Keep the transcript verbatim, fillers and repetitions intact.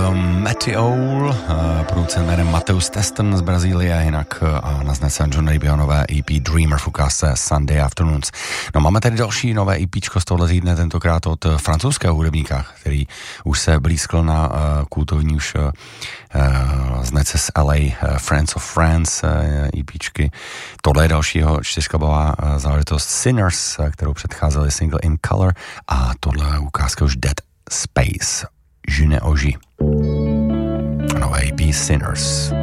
Meteor, producent jménem Mateus Teston z Brazílie, jinak a naznese John Rabio nové E P Dreamer v ukázce Sunday Afternoons. No, máme tady další nové EPčko z tohohle týdne, tentokrát od francouzského hudebníka, který už se blízkl na uh, kultovní už uh, znece z L A uh, Friends of France uh, EPčky. Tohle je dalšího čtyřkabová uh, záležitost Sinners, uh, kterou předcházeli single In Color, a tohle je ukázka už Dead Space. Je ne oži. Nové E P Sinners.